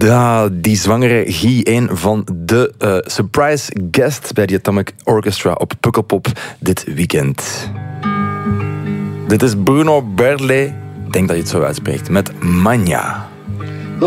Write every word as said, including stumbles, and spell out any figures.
Ja, die zwangere Guy, een van de uh, surprise guests bij de Atomic Orchestra op Pukkelpop dit weekend. Dit is Bruno Berle, ik denk dat je het zo uitspreekt, met Magna.